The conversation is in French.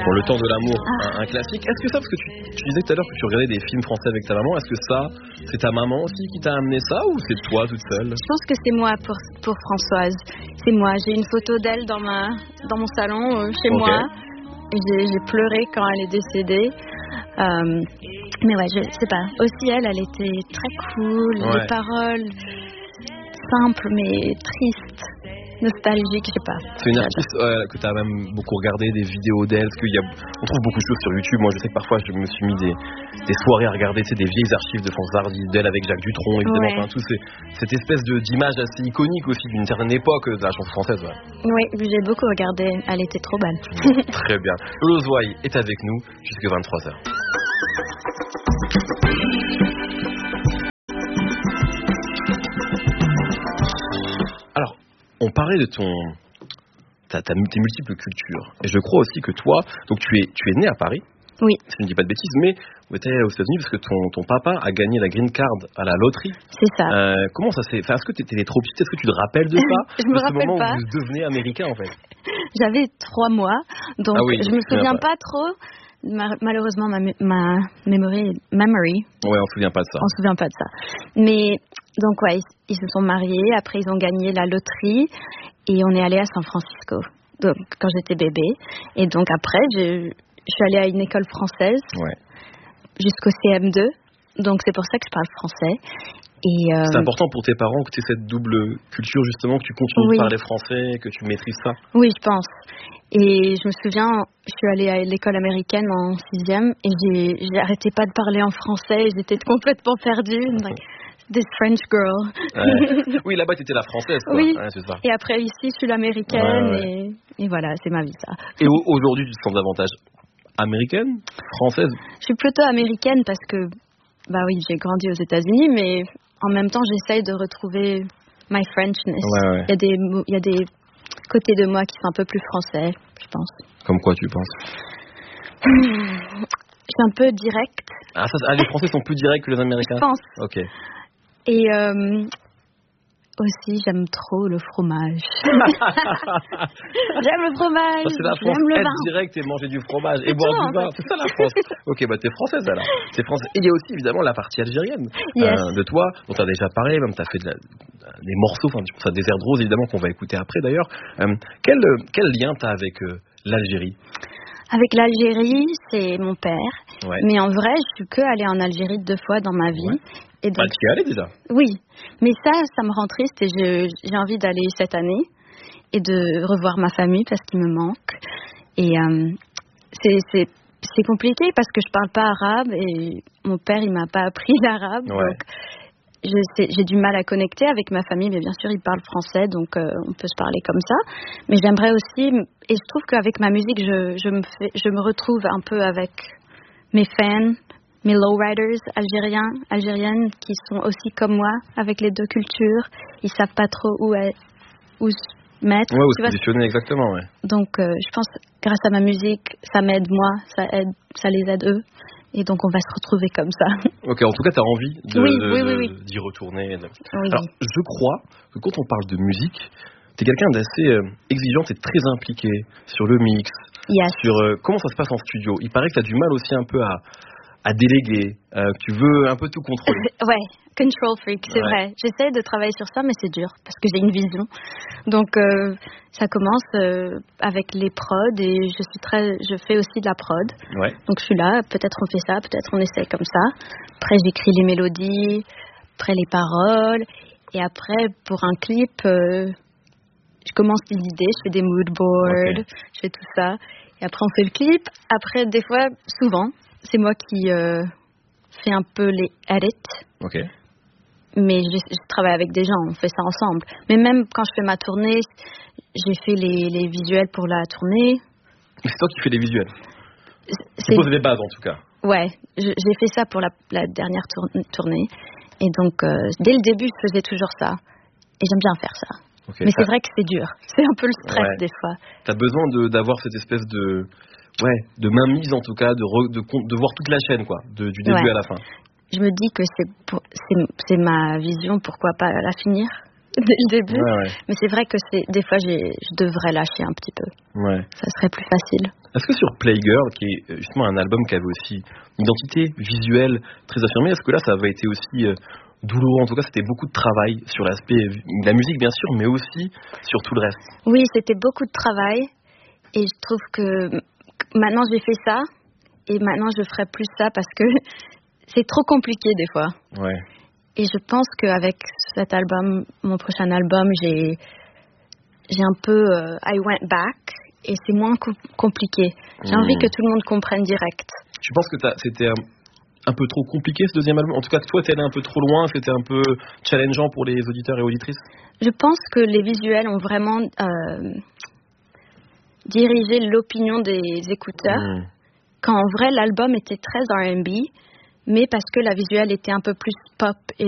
Bon, Le Temps de l'amour, un classique. Est-ce que ça, parce que tu disais tout à l'heure que tu regardais des films français avec ta maman, est-ce que ça, c'est ta maman aussi qui t'a amené ça ou c'est toi toute seule? Je pense que c'est moi pour Françoise. C'est moi. J'ai une photo d'elle dans mon salon, chez moi. J'ai pleuré quand elle est décédée. Mais ouais, je sais pas. Aussi, elle était très cool. Les paroles simples mais tristes. Nostalgique, je sais pas. C'est une artiste que tu as même beaucoup regardé, des vidéos d'elle, parce qu'on trouve beaucoup de choses sur YouTube. Moi, je sais que parfois, je me suis mis des soirées à regarder, des vieilles archives de France Hardy, d'elle avec Jacques Dutronc, évidemment, enfin, cette espèce d'image assez iconique aussi d'une certaine époque de la chanson française. Ouais. Oui, j'ai beaucoup regardé, elle était trop belle. Très bien. Lolo Zouaï est avec nous jusqu'à 23h. Alors, on parlait de tes multiples cultures. Et je crois aussi que toi, donc tu es né à Paris. Oui. Si je ne dis pas de bêtises, mais tu étais aux États-Unis parce que ton papa a gagné la green card à la loterie. C'est ça. Comment ça s'est fait? Est-ce que tu étais trop petite? Est-ce que tu te rappelles de ça? Je me rappelle moment pas. Où vous devenez américain en fait. J'avais 3 mois, donc je me souviens pas trop. Malheureusement, ma memory. Ouais, on se souvient pas de ça. On se souvient pas de ça. Mais donc ouais, ils se sont mariés. Après, ils ont gagné la loterie et on est allé à San Francisco. Donc quand j'étais bébé. Et donc après, je suis allée à une école française jusqu'au CM2. Donc c'est pour ça que je parle français. Et c'est important pour tes parents que tu aies cette double culture justement, que tu continues de parler français, que tu maîtrises ça. Oui, je pense. Et je me souviens, je suis allée à l'école américaine en 6e et j'ai arrêté pas de parler en français. J'étais complètement perdue. Like, this French girl. Oui, là-bas, tu étais la française, quoi. Oui. Ouais, c'est ça. Et après, ici, je suis l'américaine. Et voilà, c'est ma vie, ça. Et aujourd'hui, tu te sens davantage américaine, française? Je suis plutôt américaine parce que, bah oui, j'ai grandi aux États-Unis, mais en même temps, j'essaye de retrouver my Frenchness. Il y a des côtés de moi qui sont un peu plus français, je pense. Comme quoi, tu penses? Je suis un peu directe. Les Français sont plus directs que les Américains? Je pense. Ok. Et aussi, j'aime trop le fromage. J'aime le fromage. Ça, c'est la France, être direct et manger du fromage et boire du vin. C'est ça la France. Ok, bah t'es française alors. T'es française. Et il y a aussi évidemment la partie algérienne de toi, dont t'as déjà parlé, même t'as fait des morceaux, enfin je pense à Désert de Rose évidemment qu'on va écouter après d'ailleurs. Quel lien t'as avec l'Algérie? Avec l'Algérie, c'est mon père. Ouais. Mais en vrai, je suis que allée en Algérie 2 fois dans ma vie. Ouais. Et donc, tu y es allée déjà? Oui, mais ça me rend triste et j'ai envie d'aller cette année et de revoir ma famille parce qu'il me manque. Et c'est compliqué parce que je parle pas arabe et mon père il m'a pas appris l'arabe. Ouais. Donc j'ai du mal à connecter avec ma famille, mais bien sûr ils parlent français, donc on peut se parler comme ça. Mais j'aimerais aussi, et je trouve qu'avec ma musique je me retrouve un peu avec mes fans, mes lowriders algériennes qui sont aussi comme moi, avec les 2 cultures. Ils savent pas trop où se mettre. Ouais, où se positionner exactement, ouais. Donc je pense grâce à ma musique, ça m'aide moi, ça les aide eux. Et donc on va se retrouver comme ça. Ok, en tout cas tu as envie oui. d'y retourner. Oui. Alors je crois que quand on parle de musique, tu es quelqu'un d'assez exigeante et très impliqué sur le mix, sur comment ça se passe en studio. Il paraît que tu as du mal aussi un peu à déléguer, tu veux un peu tout contrôler. Ouais, control freak, c'est vrai. J'essaie de travailler sur ça, mais c'est dur, parce que j'ai une vision. Donc, ça commence avec les prods, et je fais aussi de la prod. Ouais. Donc, je suis là, peut-être on fait ça, peut-être on essaie comme ça. Après, j'écris les mélodies, après les paroles, et après, pour un clip, je commence des idées, je fais des mood boards, je fais tout ça. Et après, on fait le clip. Après, des fois, souvent, c'est moi qui fais un peu les edits. Ok. Mais je travaille avec des gens, on fait ça ensemble. Mais même quand je fais ma tournée, j'ai fait les visuels pour la tournée. C'est toi qui fais les visuels? Tu poses les bases en tout cas. Ouais, j'ai fait ça pour la dernière tournée. Et donc, dès le début, je faisais toujours ça. Et j'aime bien faire ça. Okay, mais c'est vrai que c'est dur. C'est un peu le stress des fois. T'as besoin d'avoir cette espèce de mainmise en tout cas, de voir toute la chaîne, quoi, du début à la fin. Je me dis que c'est ma vision, pourquoi pas la finir dès le début. Mais c'est vrai que des fois, je devrais lâcher un petit peu. Ça serait plus facile. Est-ce que sur Playgirl, qui est justement un album qui avait aussi une identité visuelle très affirmée, est-ce que là ça avait été aussi douloureux? En tout cas, c'était beaucoup de travail sur l'aspect de la musique, bien sûr, mais aussi sur tout le reste. Oui, c'était beaucoup de travail. Et je trouve que maintenant j'ai fait ça, et maintenant je ferai plus ça parce que c'est trop compliqué des fois. Ouais. Et je pense qu'avec cet album, mon prochain album, j'ai un peu I went back, et c'est moins compliqué. J'ai envie que tout le monde comprenne direct. Tu penses que c'était un peu trop compliqué ce deuxième album? En tout cas, toi, t'es allé un peu trop loin, c'était un peu challengeant pour les auditeurs et auditrices? Je pense que les visuels ont vraiment dirigé l'opinion des écouteurs. Quand en vrai, l'album était très R&B, mais parce que la visuelle était un peu plus pop et